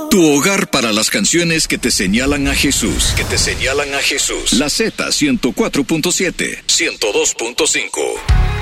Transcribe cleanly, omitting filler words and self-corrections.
Tu hogar para las canciones que te señalan a Jesús. Que te señalan a Jesús. La Z 104.7, 102.5.